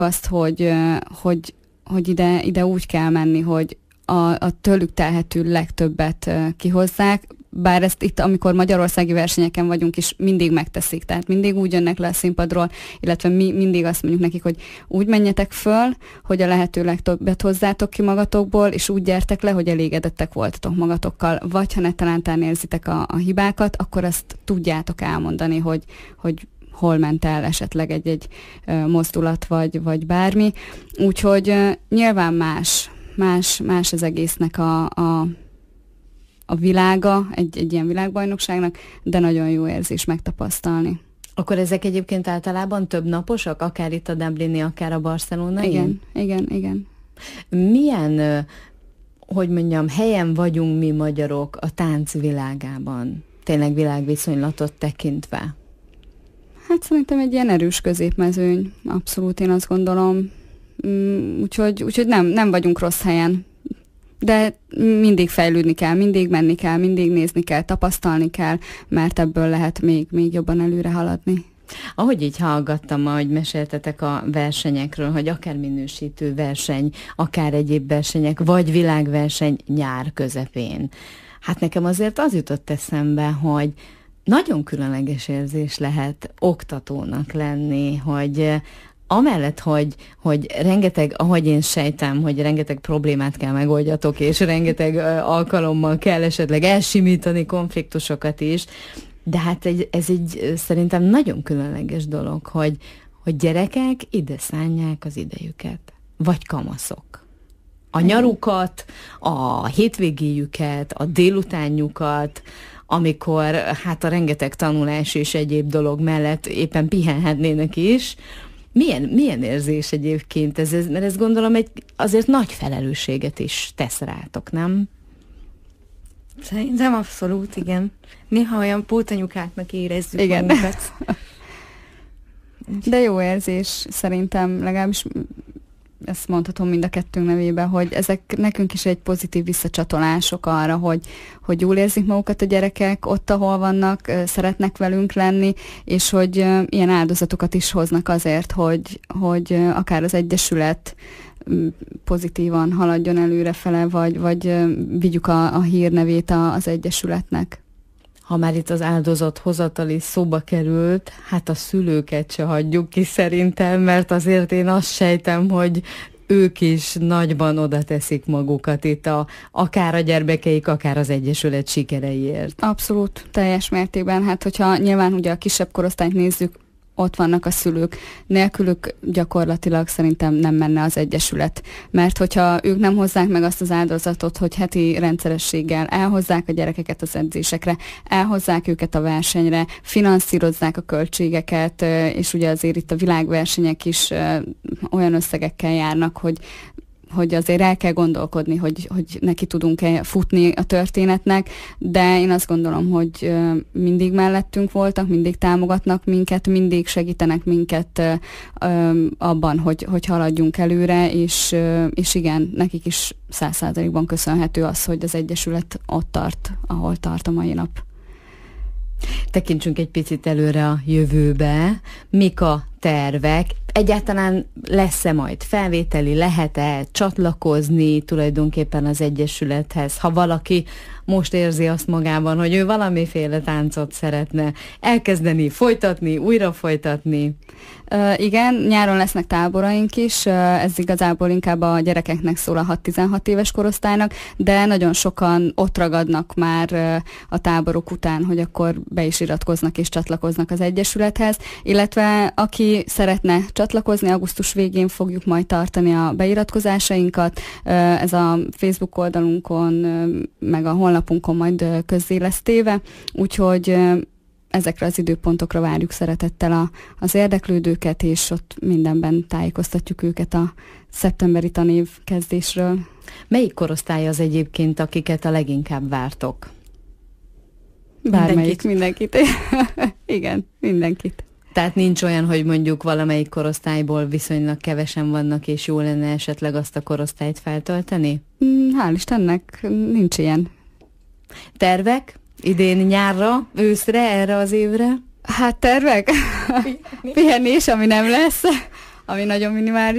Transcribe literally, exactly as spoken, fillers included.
azt, hogy, hogy, hogy ide, ide úgy kell menni, hogy a, a tőlük telhető legtöbbet kihozzák, bár ezt itt, amikor magyarországi versenyeken vagyunk is, mindig megteszik, tehát mindig úgy jönnek le a színpadról, illetve mi mindig azt mondjuk nekik, hogy úgy menjetek föl, hogy a lehető legtöbbet hozzátok ki magatokból, és úgy gyertek le, hogy elégedettek voltatok magatokkal, vagy ha netalántán érzitek a, a hibákat, akkor azt tudjátok elmondani, hogy, hogy hol ment el esetleg egy-egy uh, mozdulat, vagy, vagy bármi. Úgyhogy uh, nyilván más, más, más az egésznek a, a a világa, egy, egy ilyen világbajnokságnak, de nagyon jó érzés megtapasztalni. Akkor ezek egyébként általában több naposak, akár itt a dublini, akár a barcelonai? Igen, igen, igen. Milyen, hogy mondjam, helyen vagyunk mi magyarok a tánc világában? Tényleg világviszonylatot tekintve? Hát szerintem egy ilyen erős középmezőny, abszolút én azt gondolom. Úgyhogy, úgyhogy nem, nem vagyunk rossz helyen. De mindig fejlődni kell, mindig menni kell, mindig nézni kell, tapasztalni kell, mert ebből lehet még, még jobban előre haladni. Ahogy így hallgattam, ahogy meséltetek a versenyekről, hogy akár minősítő verseny, akár egyéb versenyek, vagy világverseny nyár közepén. Hát nekem azért az jutott eszembe, hogy nagyon különleges érzés lehet oktatónak lenni, hogy amellett, hogy, hogy rengeteg, ahogy én sejtem, hogy rengeteg problémát kell megoldjatok, és rengeteg alkalommal kell esetleg elsimítani konfliktusokat is, de hát egy, ez egy szerintem nagyon különleges dolog, hogy, hogy gyerekek ide szánják az idejüket, vagy kamaszok. A nyarukat, a hétvégéjüket, a délutánjukat, amikor hát a rengeteg tanulás és egyéb dolog mellett éppen pihenhetnének is. Milyen, milyen érzés egyébként ez, ez, mert ezt gondolom egy azért nagy felelősséget is tesz rátok, nem? Szerintem abszolút, igen. Néha olyan pótanyukáknak érezzük igen. magunkat. De jó érzés szerintem, legalábbis ezt mondhatom mind a kettőnk nevében, hogy ezek nekünk is egy pozitív visszacsatolások arra, hogy, hogy jól érzik magukat a gyerekek ott, ahol vannak, szeretnek velünk lenni, és hogy ilyen áldozatokat is hoznak azért, hogy, hogy akár az egyesület pozitívan haladjon előrefele, vagy, vagy vigyük a, a hírnevét az egyesületnek. Ha már itt az áldozat hozatali szóba került, hát a szülőket se hagyjuk ki szerintem, mert azért én azt sejtem, hogy ők is nagyban oda teszik magukat itt, a, akár a gyermekeik, akár az egyesület sikereiért. Abszolút, teljes mértékben. Hát hogyha nyilván ugye a kisebb korosztályt nézzük, ott vannak a szülők. Nélkülük gyakorlatilag szerintem nem menne az egyesület. Mert hogyha ők nem hozzák meg azt az áldozatot, hogy heti rendszerességgel elhozzák a gyerekeket az edzésekre, elhozzák őket a versenyre, finanszírozzák a költségeket, és ugye azért itt a világversenyek is olyan összegekkel járnak, hogy hogy azért el kell gondolkodni, hogy, hogy neki tudunk-e futni a történetnek, de én azt gondolom, hogy mindig mellettünk voltak, mindig támogatnak minket, mindig segítenek minket abban, hogy, hogy haladjunk előre, és, és igen, nekik is száz százalékban köszönhető az, hogy az Egyesület ott tart, ahol tart a mai nap. Tekintsünk egy picit előre a jövőbe. Mik a tervek? Egyáltalán lesz-e majd felvételi, lehet-e csatlakozni tulajdonképpen az Egyesülethez, ha valaki most érzi azt magában, hogy ő valamiféle táncot szeretne elkezdeni, folytatni, újra folytatni? Uh, igen, nyáron lesznek táboraink is, uh, ez igazából inkább a gyerekeknek szól, a hat-tizenhat éves korosztálynak, de nagyon sokan ott ragadnak már uh, a táborok után, hogy akkor be is iratkoznak és csatlakoznak az Egyesülethez, illetve aki szeretne csatlakozni, augusztus végén fogjuk majd tartani a beiratkozásainkat, uh, ez a Facebook oldalunkon, uh, meg a honlapunkon majd uh, közzé lesz téve, úgyhogy uh, ezekre az időpontokra várjuk szeretettel a, az érdeklődőket, és ott mindenben tájékoztatjuk őket a szeptemberi tanév kezdésről. Melyik korosztály az egyébként, akiket a leginkább vártok? Bármelyik, mindenkit. mindenkit. Igen, mindenkit. Tehát nincs olyan, hogy mondjuk valamelyik korosztályból viszonylag kevesen vannak, és jó lenne esetleg azt a korosztályt feltölteni? Hál' Istennek, nincs ilyen. Tervek? Idén nyárra, őszre, erre az évre? Hát tervek? Pihenés, ami nem lesz. ami nagyon minimális.